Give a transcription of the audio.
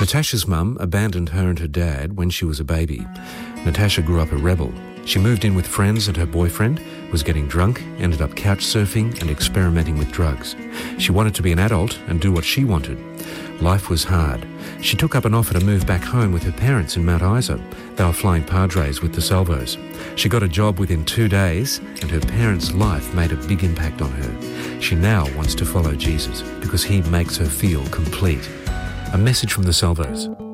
Natasha's mum abandoned her and her dad when she was a baby. Natasha grew up a rebel. She moved in with friends and her boyfriend, was getting drunk, ended up couch surfing and experimenting with drugs. She wanted to be an adult and do what she wanted. Life was hard. She took up an offer to move back home with her parents in Mount Isa. They were flying Padres with the Salvos. She got a job within 2 days and her parents' life made a big impact on her. She now wants to follow Jesus because he makes her feel complete. A message from the Salvos.